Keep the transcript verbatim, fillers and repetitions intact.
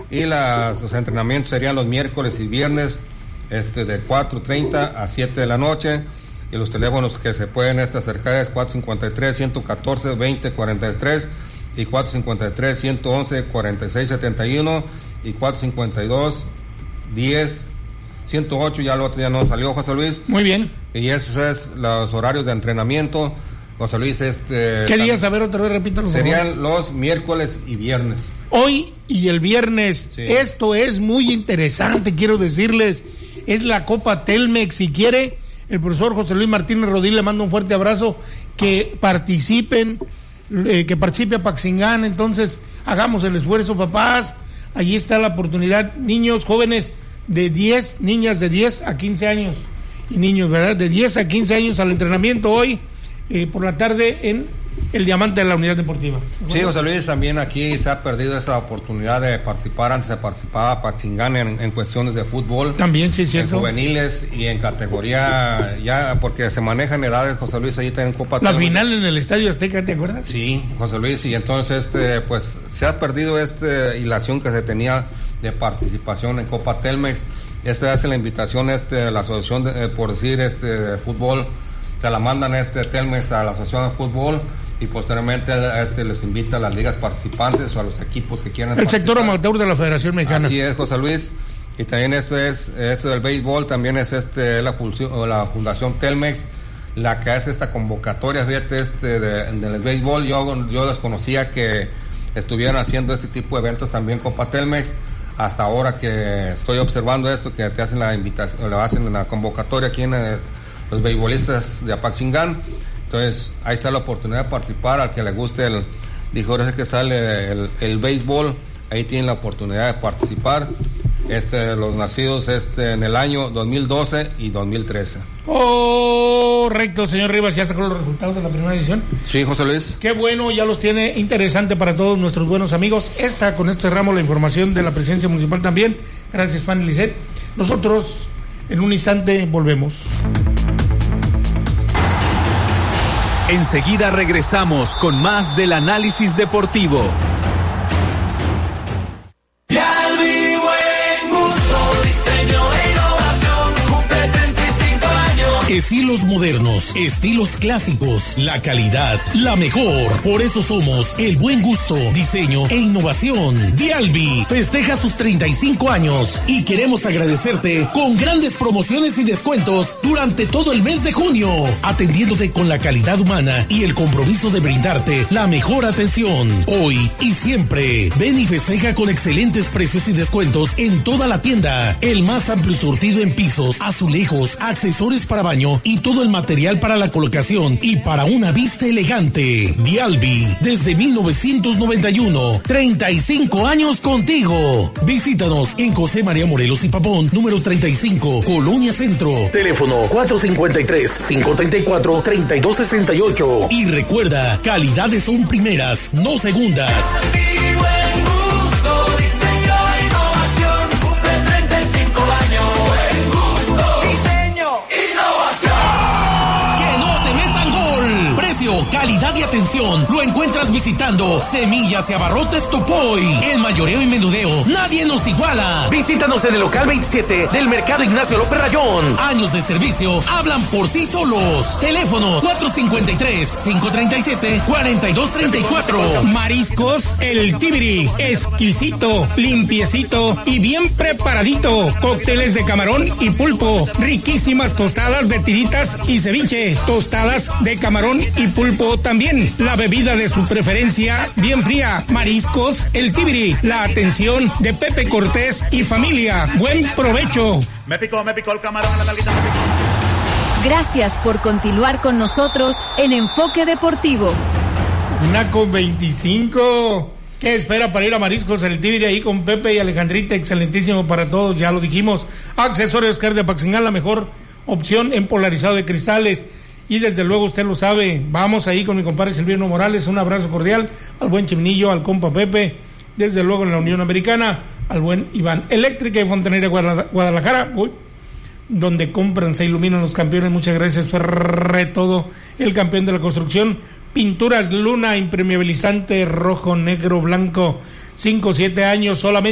y las, los entrenamientos serían los miércoles y viernes este, de cuatro treinta a siete de la noche, y los teléfonos que se pueden este, acercar es cuatro cinco tres, uno uno cuatro, veinte cuarenta y tres y cuatro cinco tres, uno once, cuarenta y seis setenta y uno y cuatro cinco dos, diez ciento ocho. Ya el otro ya no salió, José Luis. Muy bien. Y esos es los horarios de entrenamiento, José Luis. Este, ¿Qué días? A ver, otra vez repítalo. Serían los miércoles y viernes. Hoy y el viernes. Sí. Esto es muy interesante, quiero decirles. Es la Copa Telmex. Si quiere, el profesor José Luis Martínez Rodríguez le manda un fuerte abrazo. Que participen, eh, que participe Apaxingán. Entonces, hagamos el esfuerzo, papás. Allí está la oportunidad. Niños, jóvenes de diez, niñas de diez a quince años. Y niños, ¿verdad? De diez a quince años al entrenamiento hoy, eh, por la tarde, en el Diamante de la Unidad Deportiva. Sí, José Luis, también aquí se ha perdido esa oportunidad de participar. Antes se participaba Apaxingán en, en cuestiones de fútbol. También, sí, cierto. En juveniles y en categoría, ya, porque se manejan edades, José Luis, ahí está en Copa La Telmex. Final en el Estadio Azteca, ¿te acuerdas? Sí, José Luis, y entonces, este, pues, se ha perdido esta hilación que se tenía de participación en Copa Telmex. Esta hace la invitación, este, la asociación, de, eh, por decir, este, de fútbol, se la mandan este Telmex a la asociación de fútbol, y posteriormente este les invita a las ligas participantes o a los equipos que quieran el sector amateur de la Federación Mexicana. Así es, José Luis. Y también esto es esto del béisbol, también es este la, la Fundación Telmex la que hace esta convocatoria, fíjate, este de, del béisbol. Yo yo desconocía que estuvieran haciendo este tipo de eventos también Copa Telmex, hasta ahora que estoy observando esto, que te hacen la invitación, le hacen la convocatoria aquí en el, los beisbolistas de Apaxingán. Entonces, ahí está la oportunidad de participar. Al que le guste el, dijo, ahora es que sale el, el béisbol, ahí tienen la oportunidad de participar. Este, los nacidos este en el año dos mil doce y dos mil trece. Correcto, señor Rivas, ¿ya sacó los resultados de la primera edición? Sí, José Luis. Qué bueno, ya los tiene. Interesante para todos nuestros buenos amigos. Esta, con esto cerramos la información de la presidencia municipal también. Gracias, Fanny Lisset. Nosotros, en un instante, volvemos. Enseguida regresamos con más del análisis deportivo. Estilos modernos, estilos clásicos, la calidad, la mejor. Por eso somos el buen gusto, diseño e innovación. Dialbi festeja sus treinta y cinco años y queremos agradecerte con grandes promociones y descuentos durante todo el mes de junio, atendiéndote con la calidad humana y el compromiso de brindarte la mejor atención. Hoy y siempre, ven y festeja con excelentes precios y descuentos en toda la tienda. El más amplio surtido en pisos, azulejos, accesorios para baño y todo el material para la colocación y para una vista elegante. Dialbi, desde mil novecientos noventa y uno, treinta y cinco años contigo. Visítanos en José María Morelos y Pavón, número treinta y cinco, Colonia Centro. Teléfono cuatro cinco tres, cinco tres cuatro, tres dos seis ocho. Y recuerda, calidades son primeras, no segundas. Calidad y atención lo encuentras visitando Semillas y Abarrotes Topoy. En mayoreo y menudeo nadie nos iguala. Visítanos en el local veintisiete del Mercado Ignacio López Rayón. Años de servicio hablan por sí solos. Teléfono cuatro cinco tres, cinco tres siete, cuatro dos tres cuatro. Mariscos El Tibiri, exquisito, limpiecito y bien preparadito. Cócteles de camarón y pulpo, riquísimas tostadas de tiritas y ceviche, tostadas de camarón y pulpo también. La bebida de su preferencia, bien fría. Mariscos El Tibiri. La atención de Pepe Cortés y familia. Buen provecho. Me picó, me picó el camarón, la nalguita me picó. Gracias por continuar con nosotros en Enfoque Deportivo. Una con veinticinco. ¿Qué espera para ir a Mariscos El Tibiri ahí con Pepe y Alejandrita? Excelentísimo para todos, ya lo dijimos. Accesorios Car de Apaxingán, la mejor opción en polarizado de cristales. Y desde luego usted lo sabe, vamos ahí con mi compadre Silvino Morales, un abrazo cordial al buen Chimnillo, al compa Pepe, desde luego en la Unión Americana, al buen Iván. Eléctrica y Fontanería Guadalajara, uy, donde compran, se iluminan los campeones. Muchas gracias, Ferre, todo el campeón de la construcción. Pinturas Luna, impermeabilizante, rojo, negro, blanco, cinco, siete años solamente.